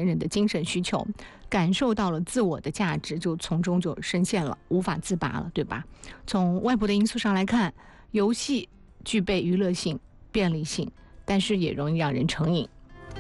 人的精神需求，感受到了自我的价值，就从中就深陷了，无法自拔了，对吧？从外部的因素上来看，游戏具备娱乐性、便利性，但是也容易让人成瘾。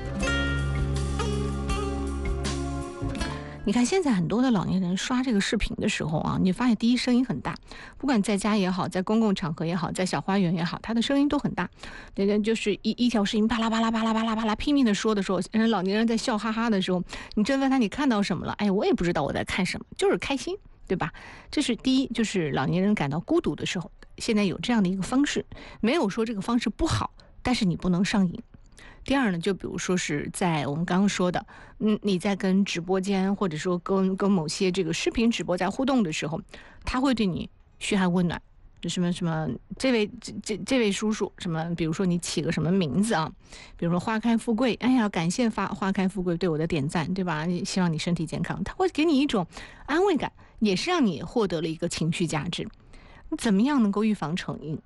你看现在很多的老年人刷这个视频的时候啊，你发现第一声音很大，不管在家也好，在公共场合也好，在小花园也好，他的声音都很大。那个就是一条视频巴拉巴拉巴拉巴拉巴拉拼命的说的时候，老年人在笑哈哈的时候，你真问他你看到什么了？哎，我也不知道我在看什么，就是开心，对吧？这是第一，就是老年人感到孤独的时候，现在有这样的一个方式，没有说这个方式不好，但是你不能上瘾。第二呢，就比如说是在我们刚刚说的，你在跟直播间或者说跟某些这个视频直播在互动的时候，他会对你嘘寒问暖，就什么什么这位叔叔什么，比如说你起个什么名字啊，比如说花开富贵，哎呀，感谢花开富贵对我的点赞，对吧？希望你身体健康，他会给你一种安慰感，也是让你获得了一个情绪价值。怎么样能够预防成瘾？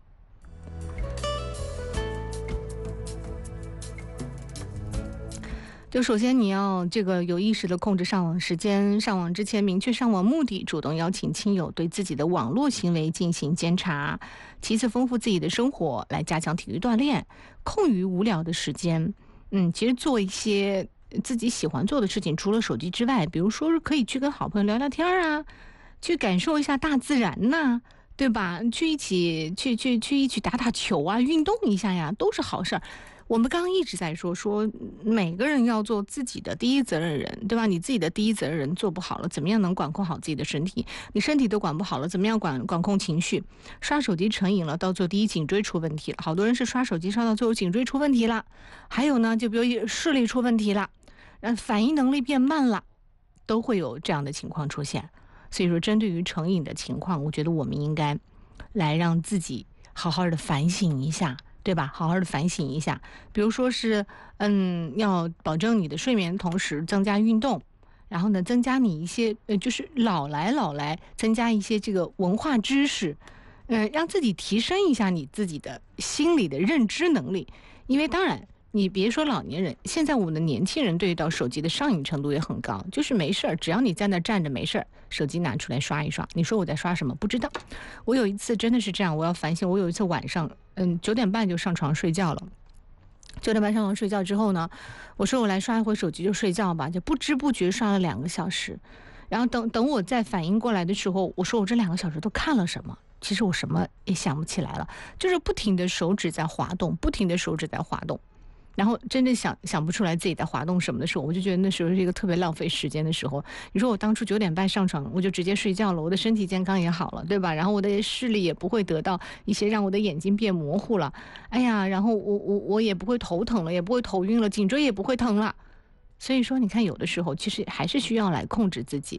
就首先你要这个有意识的控制上网时间，上网之前明确上网目的，主动邀请亲友对自己的网络行为进行监察。其次，丰富自己的生活，来加强体育锻炼。空余无聊的时间，其实做一些自己喜欢做的事情，除了手机之外，比如说是可以去跟好朋友聊聊天啊，去感受一下大自然呐，对吧？去一起打打球啊，运动一下呀，都是好事儿。我们刚刚一直在说每个人要做自己的第一责任人，对吧？你自己的第一责任人做不好了，怎么样能管控好自己的身体？你身体都管不好了，怎么样管控情绪？刷手机成瘾了，到最后第一颈椎出问题了，好多人是刷手机刷到最后颈椎出问题了。还有呢，就比如视力出问题了，反应能力变慢了，都会有这样的情况出现。所以说，针对于成瘾的情况，我觉得我们应该来让自己好好的反省一下。对吧？好好的反省一下，比如说是，要保证你的睡眠，同时增加运动，然后呢，增加你一些，就是老来增加一些这个文化知识，让自己提升一下你自己的心理的认知能力。因为当然，你别说老年人，现在我们的年轻人对于到手机的上瘾程度也很高，就是没事儿，只要你在那站着没事儿，手机拿出来刷一刷。你说我在刷什么？不知道。我有一次真的是这样，我要反省。我有一次晚上，9点半就上床睡觉了。9点半上床睡觉之后呢，我说我来刷一会手机就睡觉吧，就不知不觉刷了2个小时。然后等我再反应过来的时候，我说我这2个小时都看了什么？其实我什么也想不起来了，就是不停的手指在滑动，不停的手指在滑动。然后真正想不出来自己在滑动什么的时候，我就觉得那时候是一个特别浪费时间的时候。你说我当初9点半上床，我就直接睡觉了，我的身体健康也好了，对吧？然后我的视力也不会得到一些让我的眼睛变模糊了，哎呀，然后我也不会头疼了，也不会头晕了，颈椎也不会疼了。所以说，你看有的时候其实还是需要来控制自己。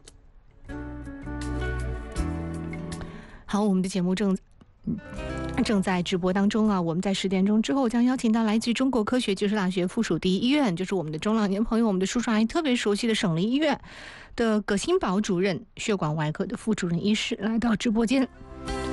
好，我们的节目正在直播当中啊，我们在10点钟之后将邀请到来自于中国科学技术大学附属第一医院，就是我们的中老年朋友，我们的叔叔阿姨特别熟悉的省立医院的葛新宝主任，血管外科的副主任医师来到直播间。